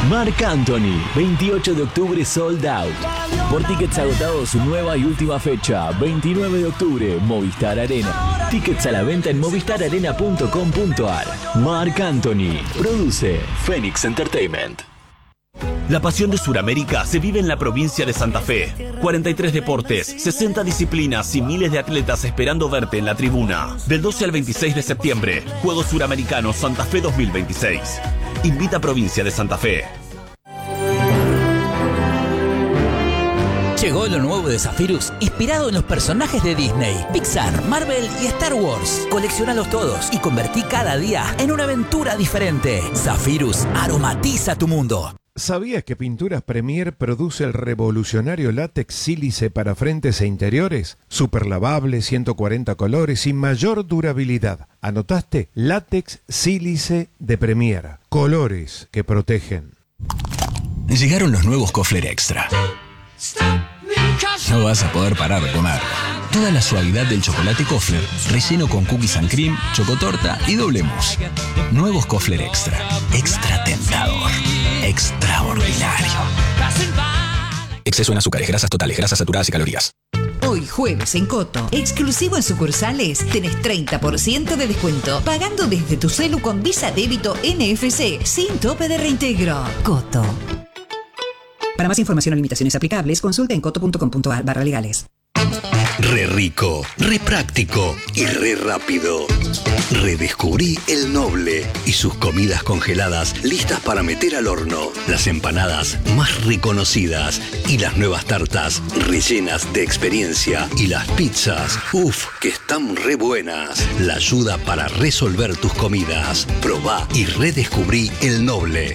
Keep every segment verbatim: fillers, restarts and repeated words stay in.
Marc Anthony, veintiocho de octubre sold out. Por tickets agotados, su nueva y última fecha, veintinueve de octubre, Movistar Arena. Tickets a la venta en movistar arena punto com punto ar. Marc Anthony, produce Phoenix Entertainment. La pasión de Sudamérica se vive en la provincia de Santa Fe. cuarenta y tres deportes, sesenta disciplinas y miles de atletas esperando verte en la tribuna. Del doce al veintiséis de septiembre, Juegos Suramericanos Santa Fe dos mil veintiséis. Invita a Provincia de Santa Fe. Llegó lo nuevo de Zephyrus, inspirado en los personajes de Disney, Pixar, Marvel y Star Wars. Coleccionalos todos y convertí cada día en una aventura diferente. Zephyrus aromatiza tu mundo. ¿Sabías que Pinturas Premier produce el revolucionario látex sílice para frentes e interiores? Super lavable, ciento cuarenta colores y mayor durabilidad. ¿Anotaste? Látex sílice de Premier. Colores que protegen. Llegaron los nuevos Kofler Extra. No vas a poder parar de comer. Toda la suavidad del chocolate Kofler, relleno con cookies and cream, chocotorta y doble mousse. Nuevos Kofler Extra. Extra tentador. Extraordinario. Exceso en azúcares, grasas totales, grasas saturadas y calorías. Hoy jueves en Coto, exclusivo en sucursales, tenés treinta por ciento de descuento pagando desde tu celu con Visa Débito N F C sin tope de reintegro. Coto. Para más información o limitaciones aplicables, consulta en coto punto com punto ar barra legales. Re rico, re práctico y re rápido. Redescubrí El Noble y sus comidas congeladas listas para meter al horno. Las empanadas más reconocidas y las nuevas tartas rellenas de experiencia. Y las pizzas, uff, que están re buenas. La ayuda para resolver tus comidas. Probá y redescubrí El Noble.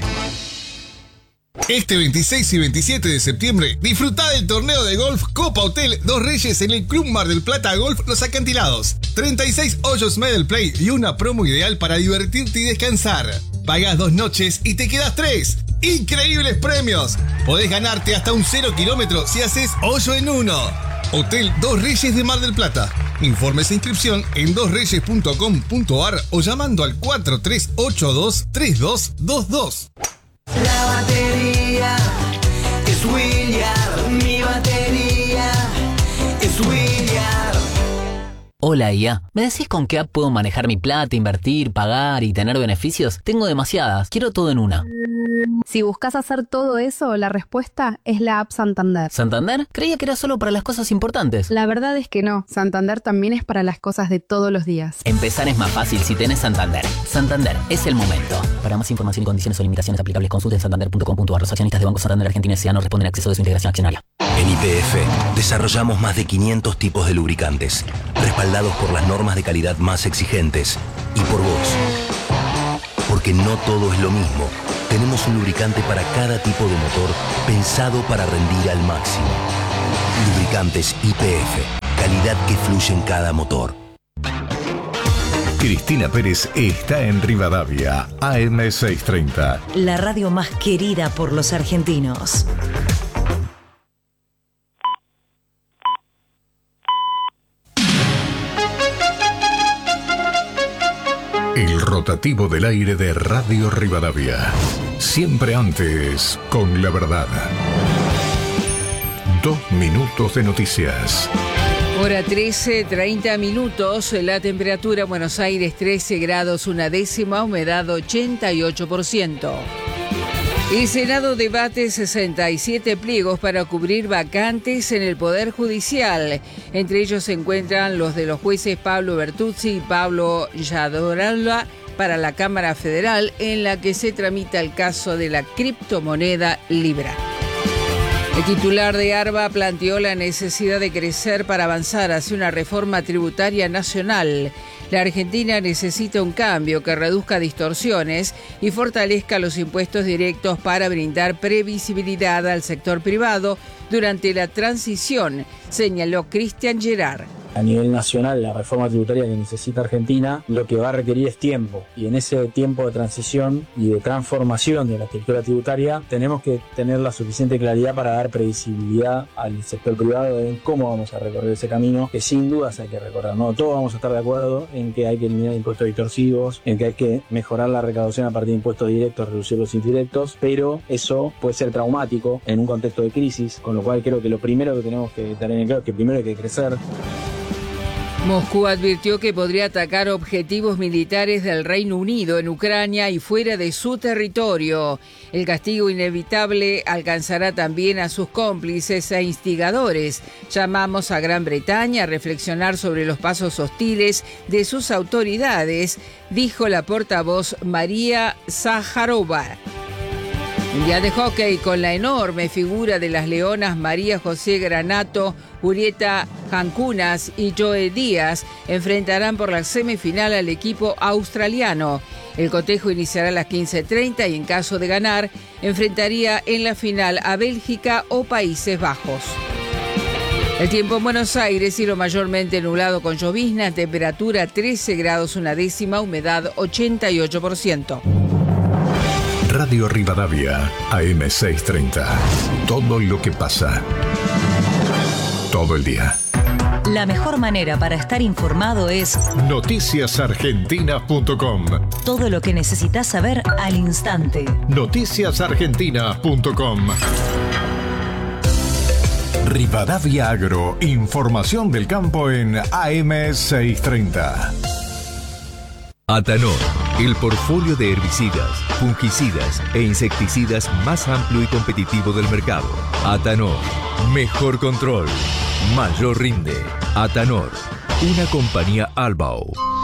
Este veintiséis y veintisiete de septiembre, disfrutá del torneo de golf Copa Hotel Dos Reyes en el Club Mar del Plata Golf Los Acantilados. treinta y seis hoyos medal play y una promo ideal para divertirte y descansar. Pagás dos noches y te quedas tres. ¡Increíbles premios! Podés ganarte hasta un cero kilómetro si haces hoyo en uno. Hotel Dos Reyes de Mar del Plata. Informes e inscripción en dos reyes punto com punto ar o llamando al cuatro tres ocho dos tres dos dos dos. La batería es Williard, mi batería es Williard. Hola I A, ¿me decís con qué app puedo manejar mi plata, invertir, pagar y tener beneficios? Tengo demasiadas, quiero todo en una. Si buscas hacer todo eso, la respuesta es la app Santander. ¿Santander? Creía que era solo para las cosas importantes. La verdad es que no, Santander también es para las cosas de todos los días. Empezar es más fácil si tenés Santander. Santander, es el momento. Para más información y condiciones o limitaciones aplicables, consulten santander punto com punto ar. Los accionistas de Banco Santander Argentina S A no responden al acceso de su integración accionaria. En Y P F desarrollamos más de quinientos tipos de lubricantes, respaldados por las normas de calidad más exigentes y por vos. Porque no todo es lo mismo. Tenemos un lubricante para cada tipo de motor pensado para rendir al máximo. Lubricantes Y P F. Calidad que fluye en cada motor. Cristina Pérez está en Rivadavia, A M seiscientos treinta. La radio más querida por los argentinos. El rotativo del aire de Radio Rivadavia. Siempre antes, con la verdad. Dos minutos de noticias. Hora trece, treinta minutos, la temperatura en Buenos Aires trece grados una décima, humedad ochenta y ocho por ciento. El Senado debate sesenta y siete pliegos para cubrir vacantes en el Poder Judicial. Entre ellos se encuentran los de los jueces Pablo Bertuzzi y Pablo Yadoralba para la Cámara Federal, en la que se tramita el caso de la criptomoneda Libra. El titular de ARBA planteó la necesidad de crecer para avanzar hacia una reforma tributaria nacional. La Argentina necesita un cambio que reduzca distorsiones y fortalezca los impuestos directos para brindar previsibilidad al sector privado durante la transición, señaló Cristian Gerard. a nivel nacional la reforma tributaria que necesita Argentina, lo que va a requerir es tiempo. Y en ese tiempo de transición y de transformación de la estructura tributaria, tenemos que tener la suficiente claridad para dar previsibilidad al sector privado en cómo vamos a recorrer ese camino, que sin dudas hay que recorrer. No todos vamos a estar de acuerdo en que hay que eliminar impuestos distorsivos, en que hay que mejorar la recaudación a partir de impuestos directos, reducir los indirectos, pero eso puede ser traumático en un contexto de crisis, con lo cual creo que lo primero que tenemos que tener en claro es que primero hay que crecer. Moscú advirtió que podría atacar objetivos militares del Reino Unido en Ucrania y fuera de su territorio. El castigo inevitable alcanzará también a sus cómplices e instigadores. Llamamos a Gran Bretaña a reflexionar sobre los pasos hostiles de sus autoridades, dijo la portavoz María Zaharova. Mundial de Hockey con la enorme figura de las leonas María José Granato, Julieta Jancunas y Joe Díaz enfrentarán por la semifinal al equipo australiano. El cotejo iniciará a las quince treinta y en caso de ganar, enfrentaría en la final a Bélgica o Países Bajos. El tiempo en Buenos Aires, cielo mayormente nublado con llovizna, temperatura trece grados una décima, humedad ochenta y ocho por ciento. Radio Rivadavia, A M seiscientos treinta. Todo lo que pasa. Todo el día. La mejor manera para estar informado es noticias argentinas punto com. Todo lo que necesitas saber al instante. noticias argentinas punto com. Rivadavia Agro, información del campo en A M seiscientos treinta. Atanor, el portfolio de herbicidas, fungicidas e insecticidas más amplio y competitivo del mercado. Atanor, mejor control, mayor rinde. Atanor, una compañía Albao.